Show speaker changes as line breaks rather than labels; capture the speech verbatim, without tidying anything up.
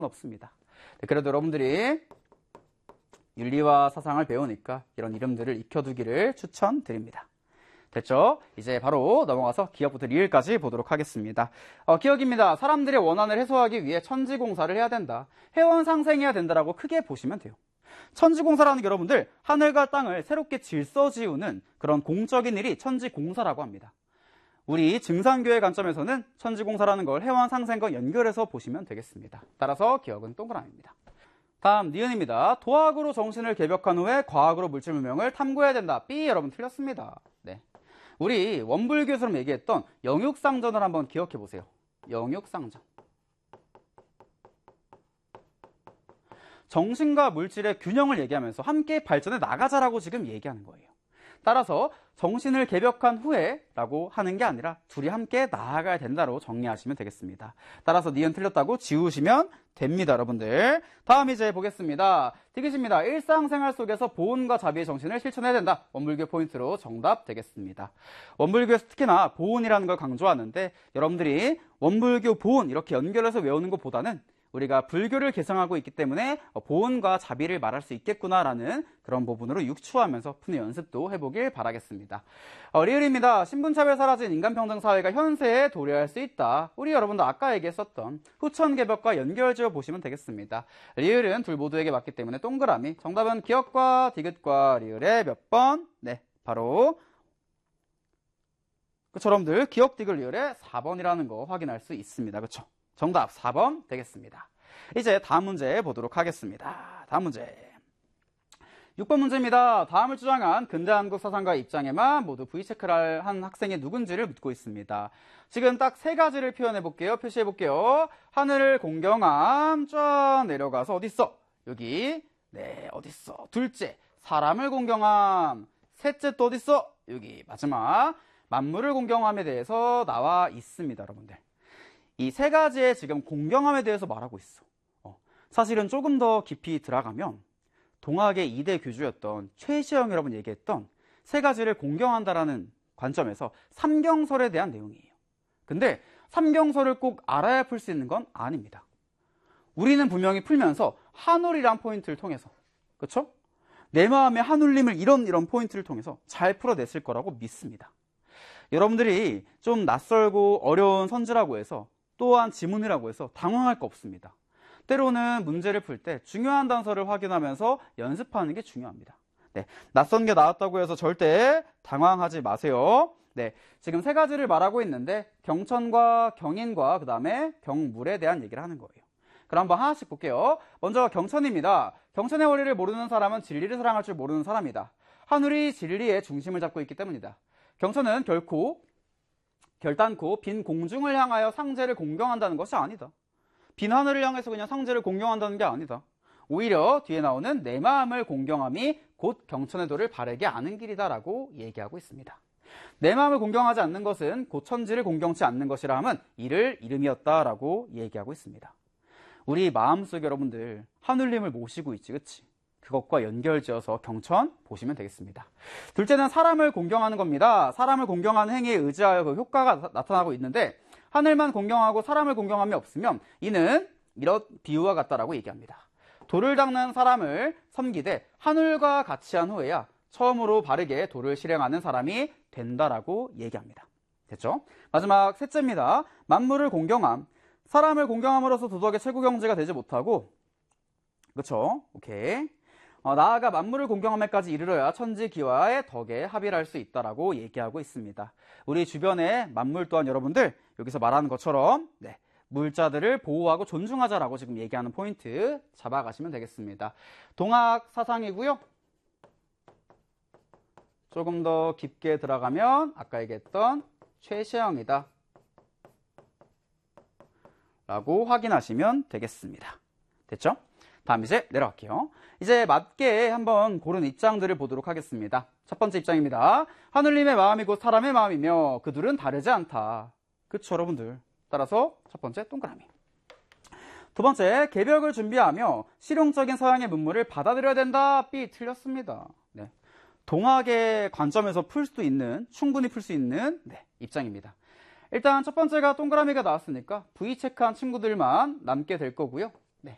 없습니다. 네, 그래도 여러분들이 윤리와 사상을 배우니까 이런 이름들을 익혀두기를 추천드립니다. 됐죠? 이제 바로 넘어가서 기억부터 리을까지 보도록 하겠습니다. 어, 기억입니다. 사람들의 원한을 해소하기 위해 천지공사를 해야 된다. 회원 상생해야 된다라고 크게 보시면 돼요. 천지공사라는 게 여러분들 하늘과 땅을 새롭게 질서지우는 그런 공적인 일이 천지공사라고 합니다. 우리 증산교의 관점에서는 천지공사라는 걸 회원 상생과 연결해서 보시면 되겠습니다. 따라서 기억은 동그라미입니다. 다음 니은입니다. 도학으로 정신을 개벽한 후에 과학으로 물질 문명을 탐구해야 된다. B 여러분 틀렸습니다. 네, 우리 원불교에서 얘기했던 영육상전을 한번 기억해 보세요. 영육상전. 정신과 물질의 균형을 얘기하면서 함께 발전해 나가자라고 지금 얘기하는 거예요. 따라서 정신을 개벽한 후에 라고 하는 게 아니라 둘이 함께 나아가야 된다로 정리하시면 되겠습니다. 따라서 니은 틀렸다고 지우시면 됩니다, 여러분들. 다음 이제 보겠습니다. 디귿입니다. 일상생활 속에서 보온과 자비의 정신을 실천해야 된다. 원불교 포인트로 정답 되겠습니다. 원불교에서 특히나 보온이라는 걸 강조하는데 여러분들이 원불교 보온 이렇게 연결해서 외우는 것보다는 우리가 불교를 개성하고 있기 때문에 보온과 자비를 말할 수 있겠구나라는 그런 부분으로 육추하면서 푸는 연습도 해보길 바라겠습니다. 어, 리을입니다. 신분차별 사라진 인간평등 사회가 현세에 도래할 수 있다. 우리 여러분도 아까 얘기했었던 후천개벽과 연결지어 보시면 되겠습니다. 리을은 둘 모두에게 맞기 때문에 동그라미. 정답은 기억과 디귿과 리을의 몇 번? 네, 바로 그쵸, 여러분들 기억, 디귿, 리을의 사 번이라는 거 확인할 수 있습니다. 그렇죠? 정답 사 번 되겠습니다. 이제 다음 문제 보도록 하겠습니다. 다음 문제. 육 번 문제입니다. 다음을 주장한 근대 한국 사상가의 입장에만 모두 V체크를 한 학생이 누군지를 묻고 있습니다. 지금 딱 세 가지를 표현해 볼게요. 표시해 볼게요. 하늘을 공경함, 쫙 내려가서 어딨어? 여기. 네, 어딨어? 둘째, 사람을 공경함. 셋째 또 어딨어? 여기. 마지막, 만물을 공경함에 대해서 나와 있습니다, 여러분들. 이 세 가지의 지금 공경함에 대해서 말하고 있어. 어, 사실은 조금 더 깊이 들어가면 동학의 이 대 교주였던 최시영 여러분 얘기했던 세 가지를 공경한다라는 관점에서 삼경설에 대한 내용이에요. 근데 삼경설을 꼭 알아야 풀 수 있는 건 아닙니다. 우리는 분명히 풀면서 한울이란 포인트를 통해서, 그렇죠? 내 마음의 한울림을 이런 이런 포인트를 통해서 잘 풀어냈을 거라고 믿습니다. 여러분들이 좀 낯설고 어려운 선지라고 해서 또한 지문이라고 해서 당황할 거 없습니다. 때로는 문제를 풀 때 중요한 단서를 확인하면서 연습하는 게 중요합니다. 네, 낯선 게 나왔다고 해서 절대 당황하지 마세요. 네, 지금 세 가지를 말하고 있는데 경천과 경인과 그 다음에 경물에 대한 얘기를 하는 거예요. 그럼 한번 하나씩 볼게요. 먼저 경천입니다. 경천의 원리를 모르는 사람은 진리를 사랑할 줄 모르는 사람이다. 하늘이 진리의 중심을 잡고 있기 때문이다. 경천은 결코 결단코 빈 공중을 향하여 상제를 공경한다는 것이 아니다. 빈 하늘을 향해서 그냥 상제를 공경한다는 게 아니다. 오히려 뒤에 나오는 내 마음을 공경함이 곧 경천의 도를 바르게 아는 길이다라고 얘기하고 있습니다. 내 마음을 공경하지 않는 것은 곧 천지를 공경치 않는 것이라 함은 이를 이름이었다라고 얘기하고 있습니다. 우리 마음속 여러분들 하늘님을 모시고 있지, 그치? 그것과 연결지어서 경천 보시면 되겠습니다. 둘째는 사람을 공경하는 겁니다. 사람을 공경하는 행위에 의지하여 그 효과가 나, 나타나고 있는데 하늘만 공경하고 사람을 공경함이 없으면 이는 이런 비유와 같다라고 얘기합니다. 돌을 닦는 사람을 섬기되 하늘과 같이 한 후에야 처음으로 바르게 돌을 실행하는 사람이 된다라고 얘기합니다. 됐죠? 마지막 셋째입니다. 만물을 공경함. 사람을 공경함으로써 도덕의 최고 경지가 되지 못하고, 그렇죠? 오케이. 어, 나아가 만물을 공경함에까지 이르러야 천지기와의 덕에 합의를 할 수 있다라고 얘기하고 있습니다. 우리 주변의 만물 또한 여러분들 여기서 말하는 것처럼 네, 물자들을 보호하고 존중하자라고 지금 얘기하는 포인트 잡아가시면 되겠습니다. 동학 사상이고요. 조금 더 깊게 들어가면 아까 얘기했던 최시영이다 라고 확인하시면 되겠습니다. 됐죠? 다음 이제 내려갈게요. 이제 맞게 한번 고른 입장들을 보도록 하겠습니다. 첫 번째 입장입니다. 하늘님의 마음이 곧 사람의 마음이며 그 둘은 다르지 않다. 그쵸, 여러분들? 따라서 첫 번째 동그라미. 두 번째, 개벽을 준비하며 실용적인 서양의 문물을 받아들여야 된다. B 틀렸습니다. 네. 동학의 관점에서 풀 수도 있는, 충분히 풀 수 있는 네, 입장입니다. 일단 첫 번째가 동그라미가 나왔으니까 V 체크한 친구들만 남게 될 거고요.